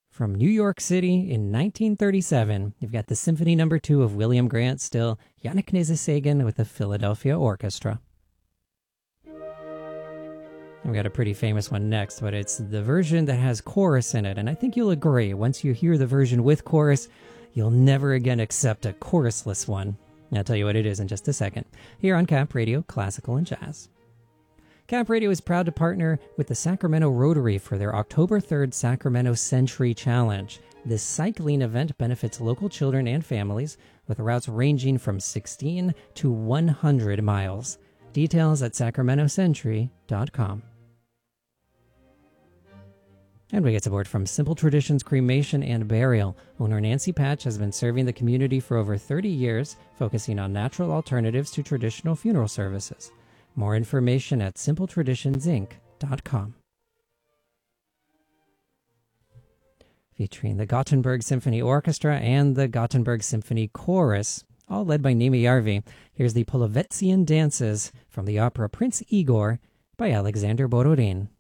From New York City in 1937, you've got the Symphony No. 2 of William Grant Still, Yannick Nézet-Séguin with the Philadelphia Orchestra. We've got a pretty famous one next, but it's the version that has chorus in it, and I think you'll agree, once you hear the version with chorus, you'll never again accept a chorusless one. I'll tell you what it is in just a second, here on Cap Radio, Classical and Jazz. Cap Radio is proud to partner with the Sacramento Rotary for their October 3rd Sacramento Century Challenge. This cycling event benefits local children and families with routes ranging from 16 to 100 miles. Details at sacramentocentury.com. And we get support from Simple Traditions Cremation and Burial. Owner Nancy Patch has been serving the community for over 30 years, focusing on natural alternatives to traditional funeral services. More information at simpletraditionsinc.com. Featuring the Gothenburg Symphony Orchestra and the Gothenburg Symphony Chorus, all led by Nimi Järvi, here's the Polovetzian Dances from the opera Prince Igor by Alexander Borodin.